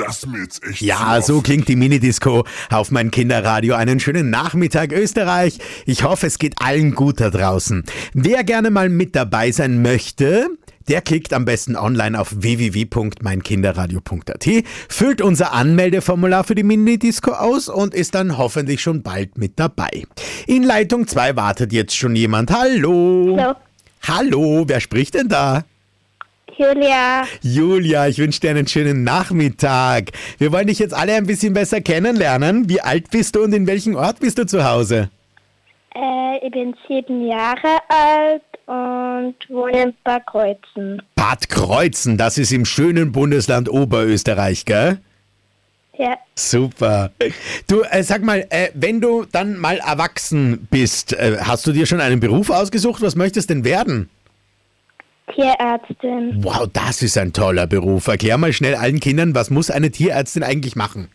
das ist mir jetzt echt Ja, so klingt die Minidisco auf mein Kinderradio. Einen schönen Nachmittag, Österreich. Ich hoffe, es geht allen gut da draußen. Wer gerne mal mit dabei sein möchte, der klickt am besten online auf www.meinkinderradio.at, füllt unser Anmeldeformular für die Minidisco aus und ist dann hoffentlich schon bald mit dabei. In Leitung 2 wartet jetzt schon jemand. Hallo. Hallo. Hallo, wer spricht denn da? Julia. Julia, ich wünsche dir einen schönen Nachmittag. Wir wollen dich jetzt alle ein bisschen besser kennenlernen. Wie alt bist du und in welchem Ort bist du zu Hause? Ich bin 7 Jahre alt und wohne in Bad Kreuzen. Bad Kreuzen, das ist im schönen Bundesland Oberösterreich, gell? Ja. Super. Du, sag mal, wenn du dann mal erwachsen bist, hast du dir schon einen Beruf ausgesucht? Was möchtest du denn werden? Tierärztin. Wow, das ist ein toller Beruf. Erklär mal schnell allen Kindern, was muss eine Tierärztin eigentlich machen?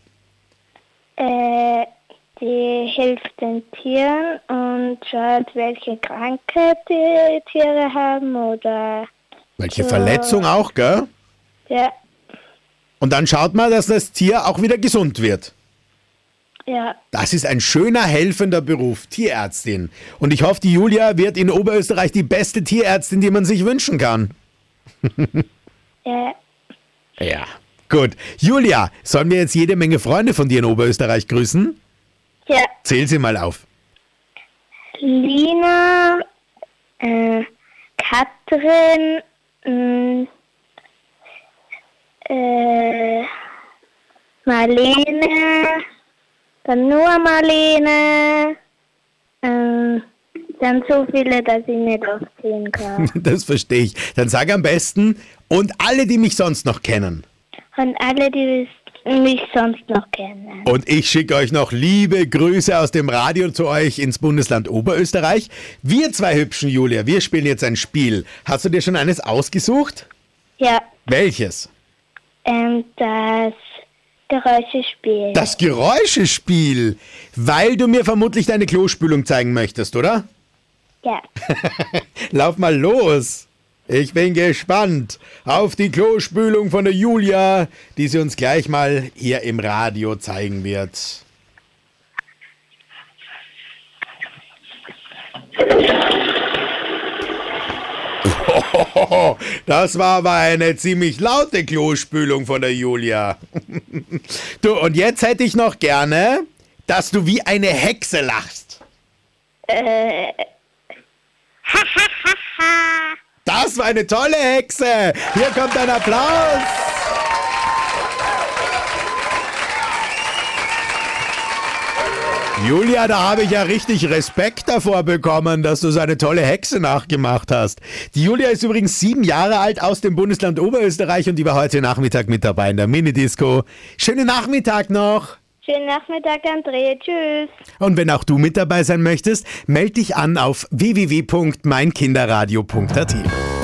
Die hilft den Tieren und schaut, welche Krankheit die Tiere haben oder... Welche so. Verletzung auch, gell? Ja. Und dann schaut man, dass das Tier auch wieder gesund wird. Ja. Das ist ein schöner, helfender Beruf, Tierärztin. Und ich hoffe, die Julia wird in Oberösterreich die beste Tierärztin, die man sich wünschen kann. Ja. Ja, gut. Julia, sollen wir jetzt jede Menge Freunde von dir in Oberösterreich grüßen? Ja. Zähl sie mal auf. Lina, Katrin, Marlene, dann nur Marlene, dann so viele, dass ich nicht aufzählen kann. Das verstehe ich. Dann sag am besten, und alle, die mich sonst noch kennen. Und alle, die mich sonst noch kennen. Und ich schicke euch noch liebe Grüße aus dem Radio zu euch ins Bundesland Oberösterreich. Wir zwei hübschen, Julia, wir spielen jetzt ein Spiel. Hast du dir schon eines ausgesucht? Ja, Welches? das Geräuschespiel. Das Geräuschespiel, weil du mir vermutlich deine Klospülung zeigen möchtest, oder? Ja. Lauf mal los. Ich bin gespannt auf die Klospülung von der Julia, die sie uns gleich mal hier im Radio zeigen wird. Das war aber eine ziemlich laute Klospülung von der Julia. Du, und jetzt hätte ich noch gerne, dass du wie eine Hexe lachst. Das war eine tolle Hexe. Hier kommt ein Applaus. Julia, da habe ich ja richtig Respekt davor bekommen, dass du so eine tolle Hexe nachgemacht hast. Die Julia ist übrigens 7 Jahre alt aus dem Bundesland Oberösterreich und die war heute Nachmittag mit dabei in der Minidisco. Schönen Nachmittag noch. Schönen Nachmittag, André. Tschüss. Und wenn auch du mit dabei sein möchtest, melde dich an auf www.meinkinderradio.at.